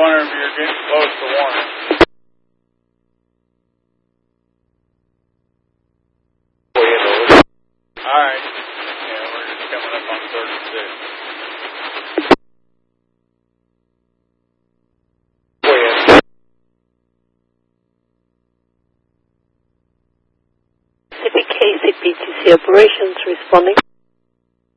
wondering if you're getting close to warning. Alright. Yeah, we're just coming up on 36. CPK, CPTC operations responding.